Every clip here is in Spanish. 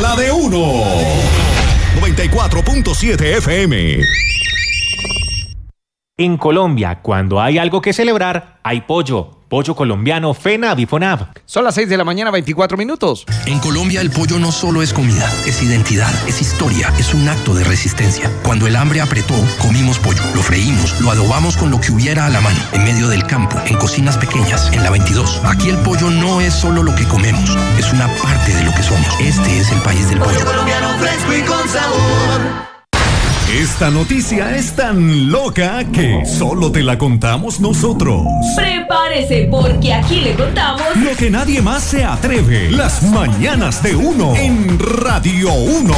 La de uno. 94.7 FM. En Colombia, cuando hay algo que celebrar, hay pollo. Pollo colombiano FENAV y FONAV. Son las 6 de la mañana, 24 minutos. En Colombia el pollo no solo es comida, es identidad, es historia, es un acto de resistencia. Cuando el hambre apretó, comimos pollo, lo freímos, lo adobamos con lo que hubiera a la mano, en medio del campo, en cocinas pequeñas, en la 22. Aquí el pollo no es solo lo que comemos, es una parte de lo que somos. Este es el país del pollo. Pollo colombiano fresco y con sabor. Esta noticia es tan loca que solo te la contamos nosotros. Prepárese porque aquí le contamos lo que nadie más se atreve. Las mañanas de uno en Radio 1.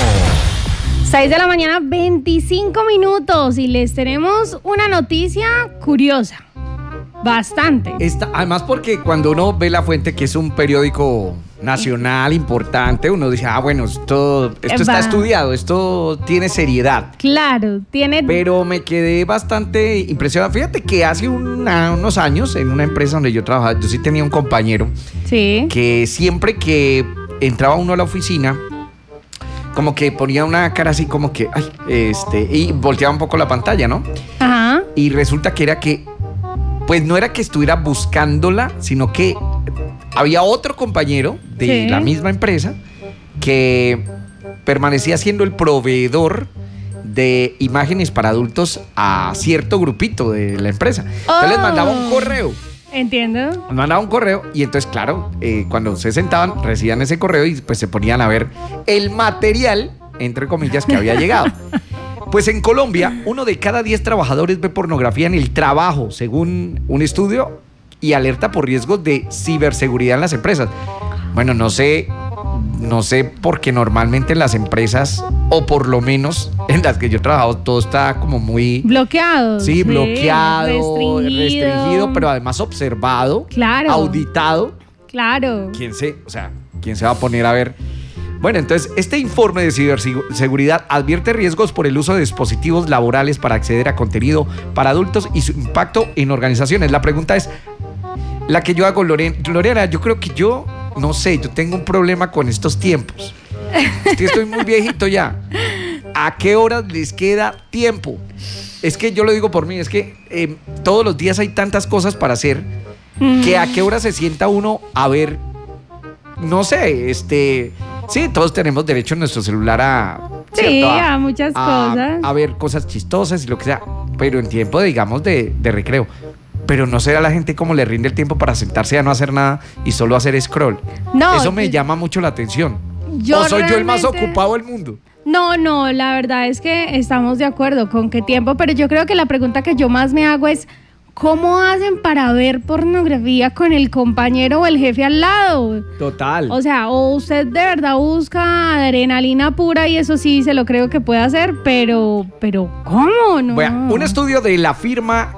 6 de la mañana, 25 minutos y les tenemos una noticia curiosa. Bastante. Además porque cuando uno ve La Fuente, que es un periódico nacional importante, uno dice, bueno, esto está estudiado, esto tiene seriedad. Claro, tiene... Pero me quedé bastante impresionado. Fíjate que hace unos años, en una empresa donde yo trabajaba, yo sí tenía un compañero que siempre que entraba uno a la oficina, como que ponía una cara así como que, y volteaba un poco la pantalla, ¿no? Ajá. Y resulta que era que, pues no era que estuviera buscándola, sino que había otro compañero de la misma empresa que permanecía siendo el proveedor de imágenes para adultos a cierto grupito de la empresa. Entonces les mandaba un correo. Entiendo. Mandaba un correo y entonces, claro, cuando se sentaban, recibían ese correo y pues se ponían a ver el material, entre comillas, que había llegado. Pues en Colombia, 1 de cada 10 trabajadores ve pornografía en el trabajo, según un estudio, y alerta por riesgos de ciberseguridad en las empresas. Bueno, no sé porque normalmente en las empresas, o por lo menos en las que yo he trabajado, todo está como muy... bloqueado. Sí, bloqueado, restringido, pero además observado, auditado. Claro. ¿Quién se va a poner a ver? Bueno, entonces, este informe de ciberseguridad advierte riesgos por el uso de dispositivos laborales para acceder a contenido para adultos y su impacto en organizaciones. La pregunta es, la que yo hago, Lorena, yo creo que yo tengo un problema con estos tiempos. Es que estoy muy viejito ya. ¿A qué horas les queda tiempo? Es que yo lo digo por mí, es que todos los días hay tantas cosas para hacer que a qué hora se sienta uno a ver, no sé, sí, todos tenemos derecho en nuestro celular a muchas cosas. A ver cosas chistosas y lo que sea, pero en tiempo, digamos, de recreo. Pero no será la gente como le rinde el tiempo para sentarse a no hacer nada y solo hacer scroll. No. Eso me llama mucho la atención. ¿O soy yo el más ocupado del mundo? No, la verdad es que estamos de acuerdo con qué tiempo, pero yo creo que la pregunta que yo más me hago es, ¿cómo hacen para ver pornografía con el compañero o el jefe al lado? Total. O sea, o usted de verdad busca adrenalina pura y eso sí se lo creo que puede hacer, pero ¿cómo? No. Bueno, un estudio de la firma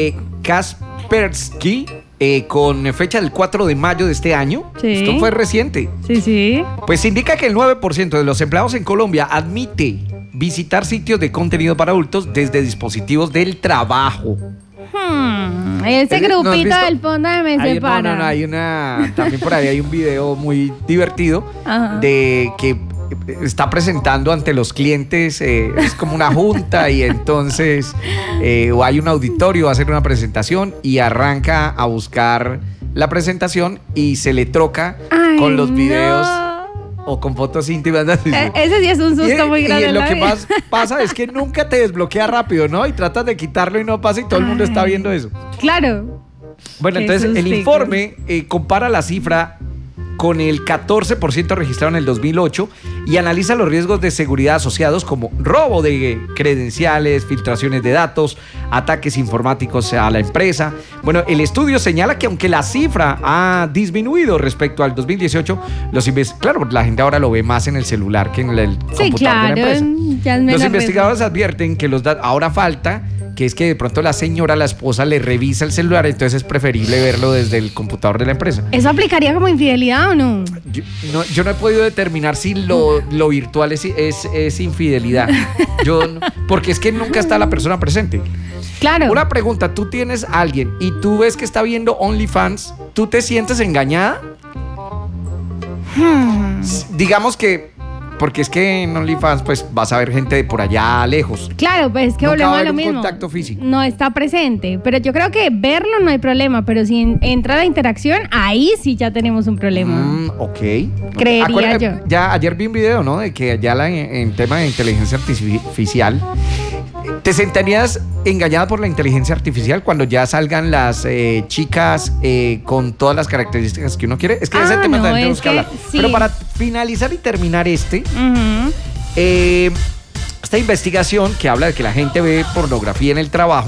Kaspersky con fecha del 4 de mayo de este año, esto fue reciente. Sí. Pues indica que el 9% de los empleados en Colombia admite visitar sitios de contenido para adultos desde dispositivos del trabajo. Ese grupito ¿no del Fonda me separa. No, hay también por ahí hay un video muy divertido de que está presentando ante los clientes, es como una junta y entonces o hay un auditorio, va a hacer una presentación y arranca a buscar la presentación y se le troca con los videos o con fotos íntimas. Ese sí es un susto muy grande. Y lo que más pasa es que nunca te desbloquea rápido, ¿no? Y tratas de quitarlo y no pasa y todo el mundo está viendo eso. Claro. Bueno, entonces el informe compara la cifra con el 14% registrado en el 2008 y analiza los riesgos de seguridad asociados como robo de credenciales, filtraciones de datos, ataques informáticos a la empresa. Bueno, el estudio señala que aunque la cifra ha disminuido respecto al 2018, claro, la gente ahora lo ve más en el celular que en el computador de la empresa. Los investigadores advierten que ahora falta que es que de pronto la esposa le revisa el celular, entonces es preferible verlo desde el computador de la empresa. ¿Eso aplicaría como infidelidad o no? Yo no he podido determinar si lo virtual es infidelidad. Porque es que nunca está la persona presente. Claro. Una pregunta, tú tienes a alguien y tú ves que está viendo OnlyFans, ¿tú te sientes engañada? Digamos que porque es que en OnlyFans pues vas a ver gente de por allá lejos. Claro, pues es que Nunca va volvemos a a haber lo un mismo. contacto físico. No está presente, pero yo creo que verlo no hay problema, pero si entra la interacción, ahí sí ya tenemos un problema. Ok. Creería Acuérdate, yo. Ya ayer vi un video, ¿no? De que ya en tema de inteligencia artificial, ¿te sentirías engañada por la inteligencia artificial cuando ya salgan las chicas con todas las características que uno quiere? Es que ese tema no, también tenemos es que hablar. sí. Pero para finalizar y terminar Ujú. esta investigación que habla de que la gente ve pornografía en el trabajo,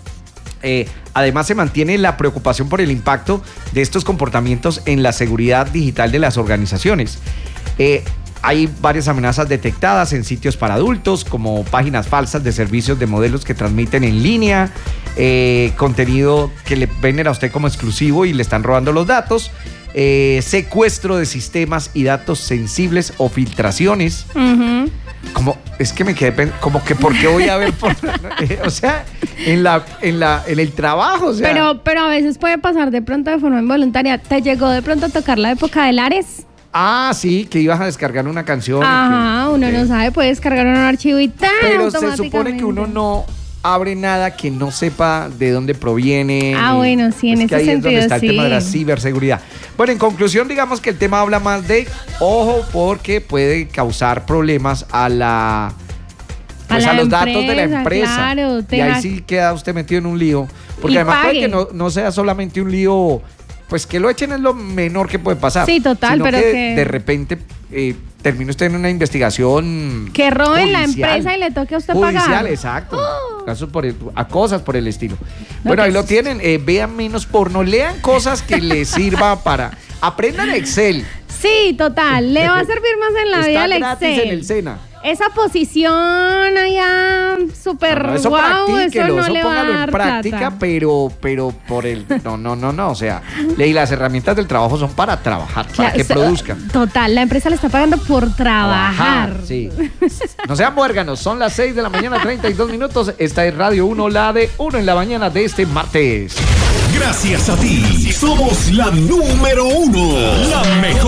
además se mantiene la preocupación por el impacto de estos comportamientos en la seguridad digital de las organizaciones. Hay varias amenazas detectadas en sitios para adultos, como páginas falsas de servicios de modelos que transmiten en línea, contenido que le venden a usted como exclusivo y le están robando los datos, secuestro de sistemas y datos sensibles o filtraciones. Ujú. Como, es que me quedé como que ¿por qué voy a ver o sea, en el trabajo, o sea. Pero a veces puede pasar de pronto de forma involuntaria. ¿Te llegó de pronto a tocar la época de Lares? Ah, sí, que ibas a descargar una canción. Ajá, uno no sabe, puede descargar un archivo y tal. Pero se supone que uno no abre nada que no sepa de dónde proviene. Ah, bueno, sí, en es que ese ahí es donde sentido, está el sí. tema de la ciberseguridad. Bueno, en conclusión, digamos que el tema habla más de ojo porque puede causar problemas a la... Pues a los datos de la empresa. Claro, y ahí sí queda usted metido en un lío. Porque Y además puede pague. que no sea solamente un lío, pues que lo echen es lo menor que puede pasar. Sí, total, sino pero que- de repente termine usted en una investigación Que roben la judicial. empresa y le toque a usted Judicial, pagar. exacto. Casos a cosas por el estilo. No, Bueno, que ahí lo es- tienen. Vean menos porno, lean cosas que les sirva para... Aprendan Excel. Sí, total. Le va a servir más en la Está vida el gratis Excel. en el SENA. Esa posición allá súper No, eso guau, practíquelo, eso no eso le va a póngalo en dar práctica, plata. pero por el... No, o sea, y las herramientas del trabajo son para trabajar, para Claro, que produzcan. Total, la empresa le está pagando por trabajar. Sí. No sean muérganos, son las 6 de la mañana, 32 minutos. Esta es Radio 1, la de 1 en la mañana de este martes. Gracias a ti, somos la número 1, la mejor.